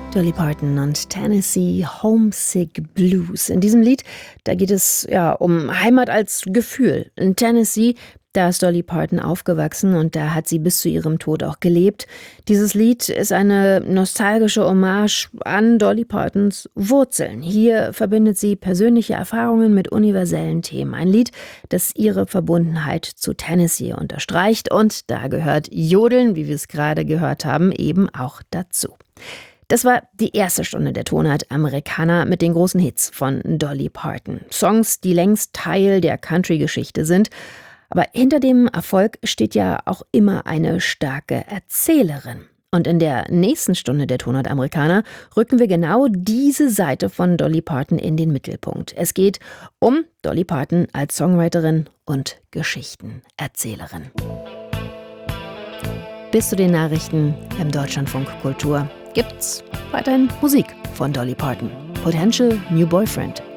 Dolly Parton und Tennessee Homesick Blues. In diesem Lied, da geht es um Heimat als Gefühl. In Tennessee, da ist Dolly Parton aufgewachsen und da hat sie bis zu ihrem Tod auch gelebt. Dieses Lied ist eine nostalgische Hommage an Dolly Partons Wurzeln. Hier verbindet sie persönliche Erfahrungen mit universellen Themen. Ein Lied, das ihre Verbundenheit zu Tennessee unterstreicht. Und da gehört Jodeln, wie wir es gerade gehört haben, eben auch dazu. Das war die erste Stunde der Tonart Americana mit den großen Hits von Dolly Parton. Songs, die längst Teil der Country-Geschichte sind. Aber hinter dem Erfolg steht ja auch immer eine starke Erzählerin. Und in der nächsten Stunde der Tonart Americana rücken wir genau diese Seite von Dolly Parton in den Mittelpunkt. Es geht um Dolly Parton als Songwriterin und Geschichtenerzählerin. Bis zu den Nachrichten im Deutschlandfunk Kultur gibt's weiterhin Musik von Dolly Parton. Potential New Boyfriend.